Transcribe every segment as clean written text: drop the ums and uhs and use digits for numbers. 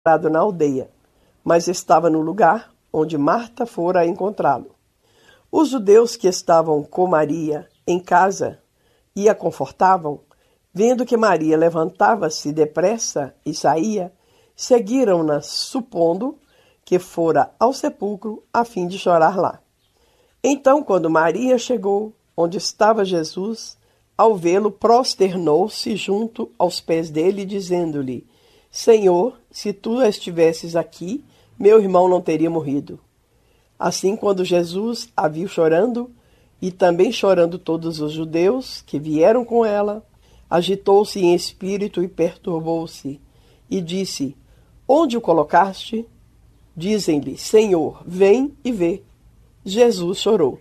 entrado na aldeia, mas estava no lugar onde Marta fora encontrá-lo. Os judeus que estavam com Maria em casa e a confortavam, vendo que Maria levantava-se depressa e saía, seguiram-na, supondo que fora ao sepulcro a fim de chorar lá. Então, quando Maria chegou onde estava Jesus, ao vê-lo, prosternou-se junto aos pés dele, dizendo-lhe: Senhor, se tu estivesses aqui, meu irmão não teria morrido. Assim, quando Jesus a viu chorando, e também chorando todos os judeus que vieram com ela, agitou-se em espírito e perturbou-se, e disse: Onde o colocaste? Dizem-lhe: Senhor, vem e vê. Jesus chorou.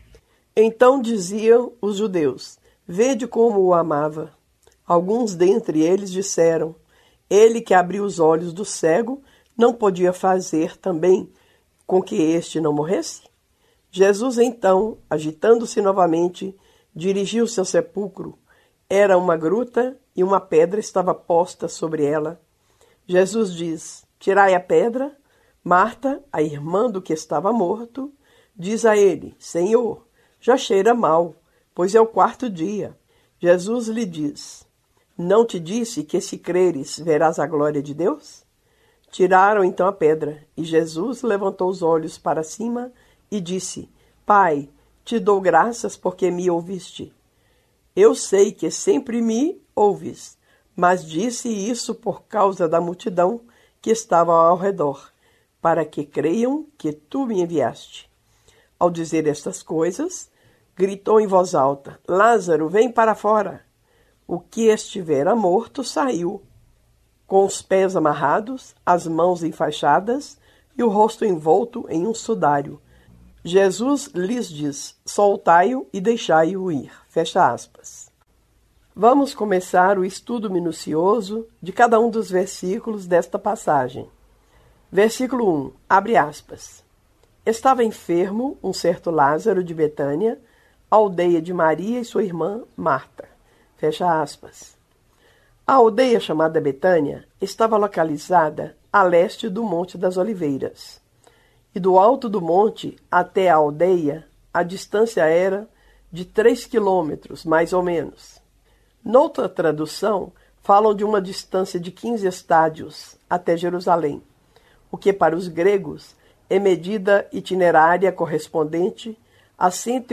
Então diziam os judeus: Vede como o amava. Alguns dentre eles disseram: Ele que abriu os olhos do cego não podia fazer também com que este não morresse? Jesus, então, agitando-se novamente, dirigiu-se ao sepulcro. Era uma gruta e uma pedra estava posta sobre ela. Jesus diz: Tirai a pedra. Marta, a irmã do que estava morto, diz a ele: Senhor, já cheira mal, pois é o 4º dia. Jesus lhe diz: Não te disse que, se creres, verás a glória de Deus? Tiraram então a pedra, e Jesus levantou os olhos para cima e disse: Pai, te dou graças porque me ouviste. Eu sei que sempre me ouves, mas disse isso por causa da multidão que estava ao redor, para que creiam que tu me enviaste. Ao dizer estas coisas, gritou em voz alta: Lázaro, vem para fora. O que estivera morto saiu, com os pés amarrados, as mãos enfaixadas e o rosto envolto em um sudário. Jesus lhes diz: Soltai-o e deixai-o ir. Fecha aspas. Vamos começar o estudo minucioso de cada um dos versículos desta passagem. Versículo 1, abre aspas. Estava enfermo um certo Lázaro de Betânia, aldeia de Maria e sua irmã Marta. Fecha aspas. A aldeia chamada Betânia estava localizada a leste do Monte das Oliveiras. E do alto do monte até a aldeia, a distância era de 3 quilômetros, mais ou menos. Noutra tradução, falam de uma distância de 15 estádios até Jerusalém, o que para os gregos é medida itinerária correspondente a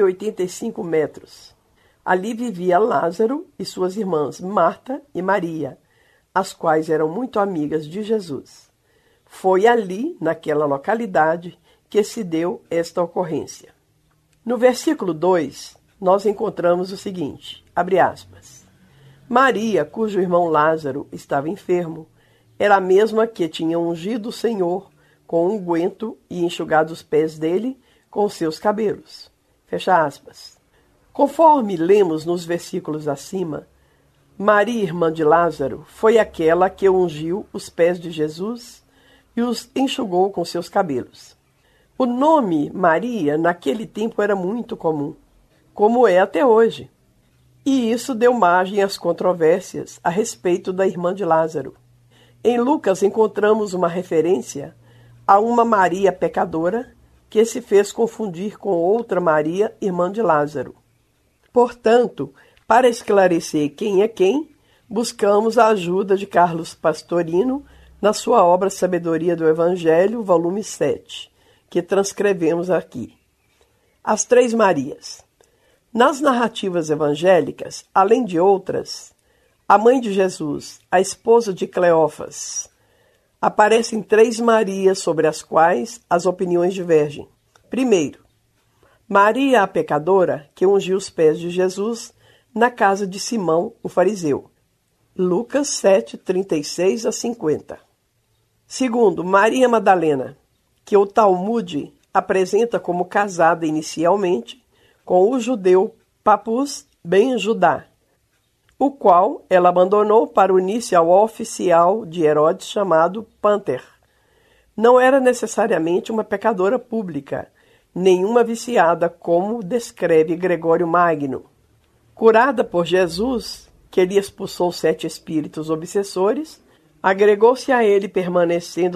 185 metros. Ali vivia Lázaro e suas irmãs Marta e Maria, as quais eram muito amigas de Jesus. Foi ali, naquela localidade, que se deu esta ocorrência. No versículo 2, nós encontramos o seguinte, abre aspas. Maria, cujo irmão Lázaro estava enfermo, era a mesma que tinha ungido o Senhor com unguento e enxugado os pés dele com os seus cabelos. Fecha aspas. Conforme lemos nos versículos acima, Maria, irmã de Lázaro, foi aquela que ungiu os pés de Jesus e os enxugou com seus cabelos. O nome Maria naquele tempo era muito comum, como é até hoje. E isso deu margem às controvérsias a respeito da irmã de Lázaro. Em Lucas encontramos uma referência a uma Maria pecadora que se fez confundir com outra Maria, irmã de Lázaro. Portanto, para esclarecer quem é quem, buscamos a ajuda de Carlos Pastorino na sua obra Sabedoria do Evangelho, volume 7, que transcrevemos aqui. As 3 Marias. Nas narrativas evangélicas, além de outras, a mãe de Jesus, a esposa de Cleófas, aparecem 3 Marias sobre as quais as opiniões divergem. Primeiro, Maria a pecadora que ungiu os pés de Jesus na casa de Simão, o fariseu. Lucas 7, 36 a 50. Segundo, Maria Madalena, que o Talmude apresenta como casada inicialmente com o judeu Papus ben Judá, o qual ela abandonou para unir-se ao oficial de Herodes chamado Pânter. Não era necessariamente uma pecadora pública, nenhuma viciada, como descreve Gregório Magno. Curada por Jesus, que lhe expulsou 7 espíritos obsessores, Agregou-se a ele, permanecendo